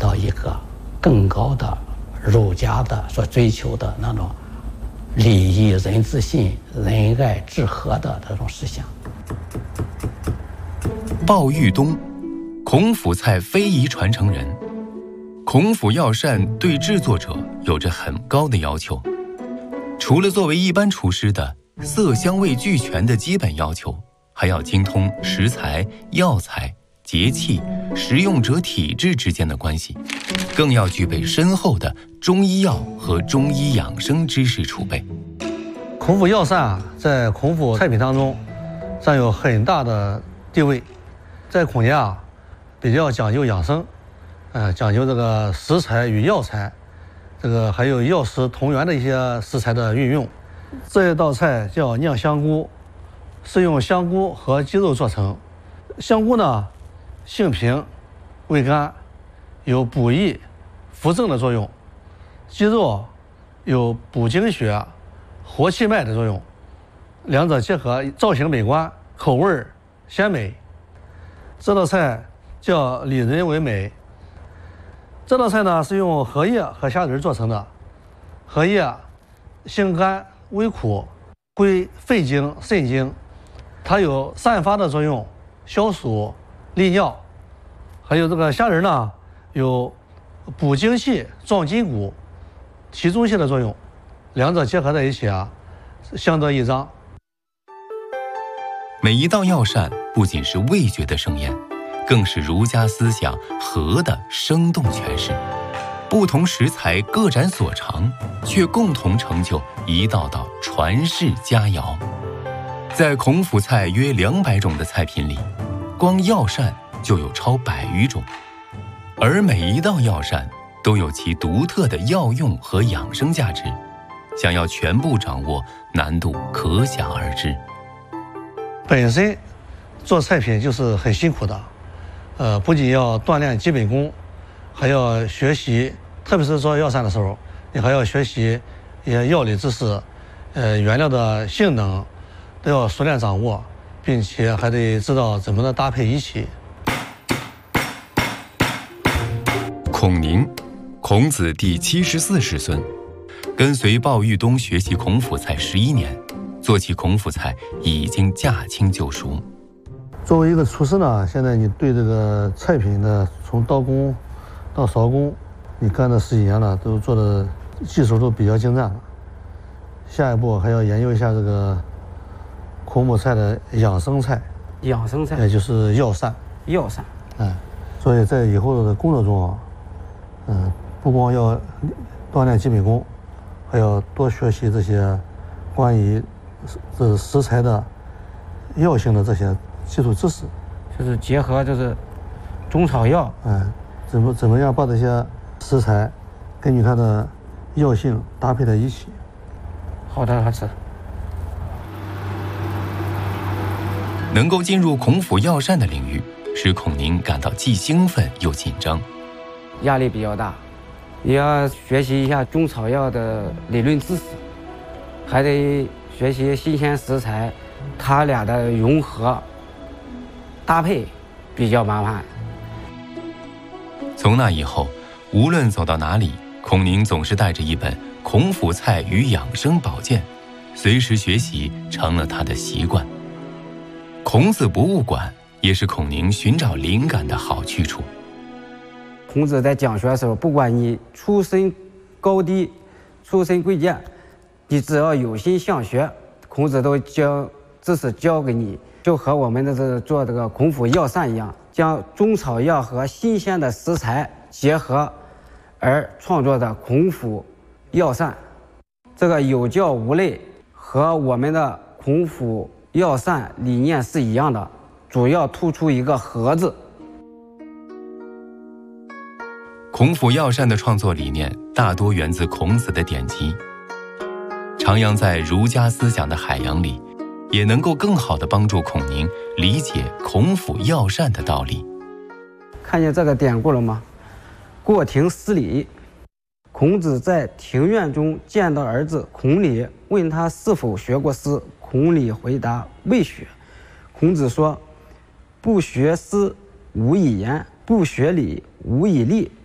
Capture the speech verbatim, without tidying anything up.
到一个更高的儒家的所追求的那种礼义仁智信、仁爱治和的这种思想。 鲍玉东，孔府菜非遗传承人。孔府药膳对制作者有着很高的要求，除了作为一般厨师的色香味俱全的基本要求，还要精通食材、药材、节气、食用者体质之间的关系，更要具备深厚的中医药和中医养生知识储备。 孔府药膳啊，在孔府菜品当中占有很大的地位。在孔家啊，比较讲究养生，呃，讲究这个食材与药材，这个还有药食同源的一些食材的运用。这一道菜叫酿香菇，是用香菇和鸡肉做成。香菇呢，性平，味甘，有补益、扶正的作用；鸡肉有补精血、活气脉的作用。两者结合，造型美观，口味鲜美。这道菜叫里仁为美。这道菜呢是用荷叶和虾仁做成的。荷叶性甘微苦，归肺经、肾经，它有散发的作用，消暑利尿。还有这个虾仁呢，有补精气、壮筋骨、提中气的作用。两者结合在一起啊，相得益彰。 每一道药膳不仅是味觉的盛宴，更是儒家思想和的生动诠释。不同食材各展所长，却共同成就一道道传世佳肴。在孔府菜约两百种的菜品里，光药膳就有超百余种，而每一道药膳都有其独特的药用和养生价值，想要全部掌握，难度可想而知。 本身做菜品就是很辛苦的，呃，不仅要锻炼基本功，还要学习，特别是做药膳的时候，你还要学习一些药理知识，呃，原料的性能都要熟练掌握，并且还得知道怎么的搭配一起。 孔宁，孔子第七十四世孙，跟随鲍玉东学习孔府菜十一年，做起孔府菜已经驾轻就熟。 作为一个厨师呢，现在你对这个菜品呢，从刀工到勺工，你干了十几年了，都做的技术都比较精湛了。下一步还要研究一下这个孔府菜的养生菜， 养生菜也就是药膳。 药膳， 哎，所以在以后的工作中啊，嗯，不光要锻炼基本功，还要多学习这些关于这食材的药性的这些基础知识， 就是结合就是中草药， 哎，怎么怎么样把这些食材根据它的药性搭配在一起。 好的，好吃。 能够进入孔府药膳的领域，使孔宁感到既兴奋又紧张， 压力比较大，也要学习一下中草药的理论知识，还得学习新鲜食材，它俩的融合搭配比较麻烦。 从那以后，无论走到哪里，孔宁总是带着一本《孔府菜与养生宝鉴》，随时学习成了他的习惯。孔子博物馆也是孔宁寻找灵感的好去处。 孔子在讲学的时候，不管你出身高低、出身贵贱，你只要有心向学，孔子都将知识教给你，就和我们的这做这个孔府药膳一样，将中草药和新鲜的食材结合而创作的孔府药膳。这个有教无类和我们的孔府药膳理念是一样的，主要突出一个和字。 孔府药膳的创作理念大多源自孔子的典籍，徜徉在儒家思想的海洋里，也能够更好地帮助孔宁理解孔府药膳的道理。 看见这个典故了吗？过庭思礼。孔子在庭院中见到儿子孔鲤，问他是否学过诗。孔鲤回答未学。孔子说：不学诗，无以言；不学礼，无以立。